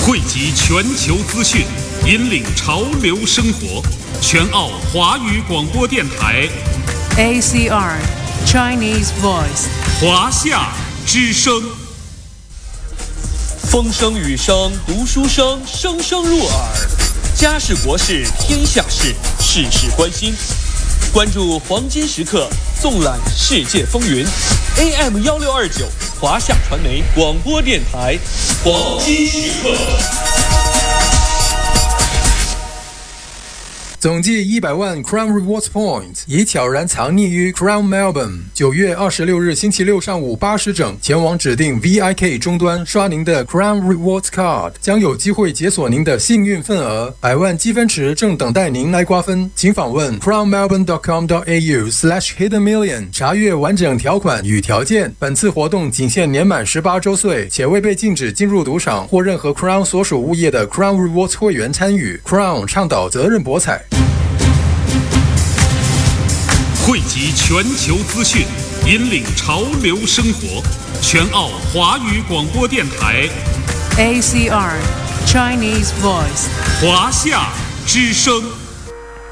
汇集全球资讯，引领潮流生活。全澳华语广播电台 ACR Chinese Voice 华夏之声。 风声雨声读书声，声声入耳。家事国事天下事，事事关心。关注黄金时刻，纵览世界风云。AM1629华夏传媒广播电台，黄金时刻。 总计100万 Crown Rewards Points 已悄然藏匿于 Crown Melbourne。9月26日星期六上午8时整，前往指定 VIK 终端刷您的 Crown Rewards Card， 将有机会解锁您的幸运份额。100万积分池正等待您来瓜分，请访问 crownmelbourne.com.au/hiddenmillion 查阅完整条款与条件。本次活动仅限年满18周岁，且未被禁止进入赌场或任何 Crown 所属物业的 Crown Rewards 会员参与。Crown 倡导责任博彩。 汇集全球资讯，引领潮流生活。全澳华语广播电台 ACR Chinese Voice 华夏之声。